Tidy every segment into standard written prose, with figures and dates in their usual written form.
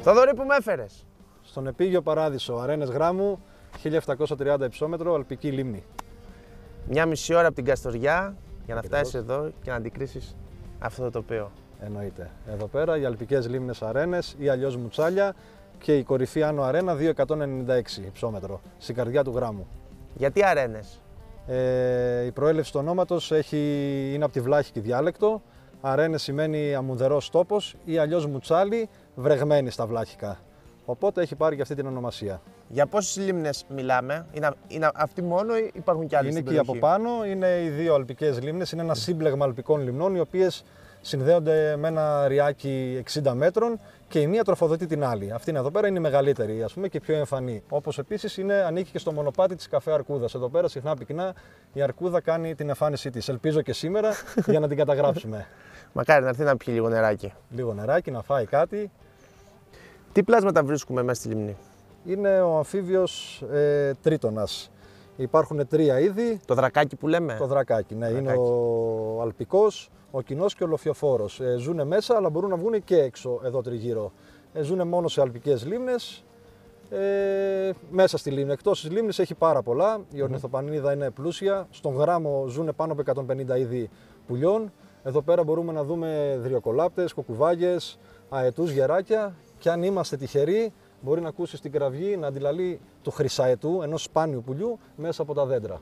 Θοδωρή, που με έφερες? Στον Επίγειο Παράδεισο, αρένες Γράμμου, 1730 υψόμετρο, αλπική λίμνη. Μια μισή ώρα από την Καστοριά για να φτάσεις εδώ και να αντικρίσεις αυτό το τοπίο. Εννοείται. Εδώ πέρα οι αλπικές λίμνες αρένες ή αλλιώς Μουτσάλια και η κορυφή Άνω Αρένα 296 υψόμετρο, στην καρδιά του Γράμμου. Γιατί αρένες? Η προέλευση του ονόματος είναι από τη βλάχικη διάλεκτο. Αρένες σημαίνει αμμουδερός τόπος ή αλλιώς Μουτσάλι, βρεγμένη στα βλάχικα. Οπότε έχει πάρει και αυτή την ονομασία. Για πόσες λίμνες μιλάμε? Είναι αυτή μόνο ή υπάρχουν κι άλλες? Είναι και από πάνω, είναι οι δύο αλπικές λίμνες, είναι ένα σύμπλεγμα αλπικών λιμνών οι οποίες συνδέονται με ένα ριάκι 60 μέτρων και η μία τροφοδοτεί την άλλη. Αυτή εδώ πέρα είναι η μεγαλύτερη, ας πούμε, και πιο εμφανή. Όπως επίσης ανήκει και στο μονοπάτι της καφέ Αρκούδας. Εδώ πέρα συχνά πυκνά η Αρκούδα κάνει την εμφάνισή της. Ελπίζω και σήμερα για να την καταγράψουμε. Μακάρι να έρθει να πιει λίγο νεράκι. Λίγο νεράκι, να φάει κάτι. Τι πλάσματα βρίσκουμε μέσα στη λίμνη? Είναι ο αμφίβιος τρίτονας. Υπάρχουν τρία είδη. Το δρακάκι που λέμε. Το δρακάκι, ναι. Είναι ο αλπικός, ο κοινός και ο λοφιοφόρος. Ζούνε μέσα, αλλά μπορούν να βγουν και έξω εδώ τριγύρω. Ζούνε μόνο σε αλπικές λίμνες. Μέσα στη λίμνη. Εκτός της λίμνης έχει πάρα πολλά. Η ορνηθοπανίδα είναι πλούσια. Στον Γράμμο ζούνε πάνω από 150 είδη πουλιών. Εδώ πέρα μπορούμε να δούμε δριοκολάπτες, κοκκουβάγες, αετούς, γεράκια. Και αν είμαστε τυχεροί, μπορεί να ακούσει στην κραυγή να αντιλαλεί του χρυσαετού, ενός σπάνιου πουλιού, μέσα από τα δέντρα.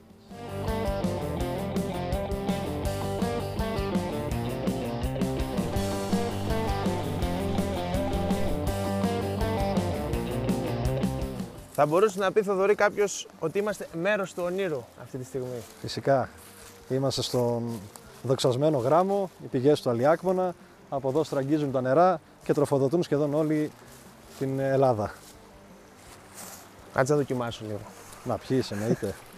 Θα μπορούσε να πει, Θοδωρή, κάποιος ότι είμαστε μέρος του ονείρου αυτή τη στιγμή? Φυσικά. Είμαστε στον δοξασμένο Γράμμο, οι πηγές του Αλιάκμονα. Από εδώ στραγγίζουν τα νερά και τροφοδοτούν σχεδόν όλη την Ελλάδα. Κάτσε να δοκιμάσω λίγο. Να πιείς, εννοείται.